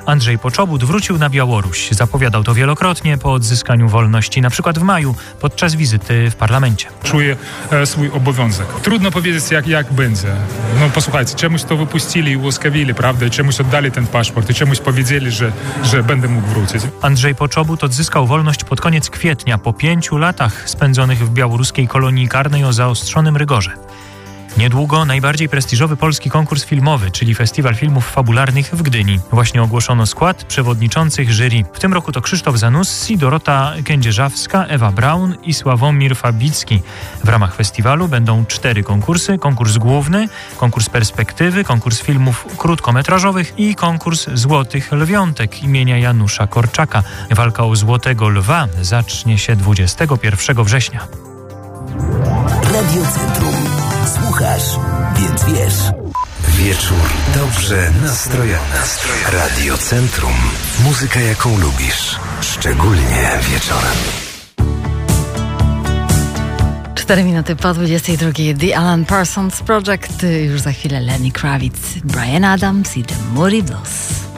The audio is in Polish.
Andrzej Poczobut wrócił na Białoruś. Zapowiadał to wielokrotnie po odzyskaniu wolności, na przykład w maju, podczas wizyty w parlamencie. Czuję swój obowiązek. Trudno powiedzieć, jak będzie. No posłuchajcie, czemuś to wypuścili i ułaskawili, prawda? I czemuś oddali ten paszport i czemuś powiedzieli, że będę mógł wrócić. Andrzej Poczobut odzyskał wolność pod koniec kwietnia, po 5 latach spędzonych w białoruskiej kolonii karnej o zaostrzonym rygorze. Niedługo najbardziej prestiżowy polski konkurs filmowy, czyli Festiwal Filmów Fabularnych w Gdyni. Właśnie ogłoszono skład przewodniczących jury. W tym roku to Krzysztof Zanussi, Dorota Kędzierzawska, Ewa Braun i Sławomir Fabicki. W ramach festiwalu będą 4 konkursy. Konkurs główny, konkurs perspektywy, konkurs filmów krótkometrażowych i konkurs Złotych Lwiątek imienia Janusza Korczaka. Walka o Złotego Lwa zacznie się 21 września. Radio Centrum. Słuchasz, więc wiesz. Wieczór dobrze nastrojony. Radio Centrum. Muzyka, jaką lubisz. Szczególnie wieczorem. 4 minuty po 22. The Alan Parsons Project. Już za chwilę Lenny Kravitz, Bryan Adams i The Moody Blues.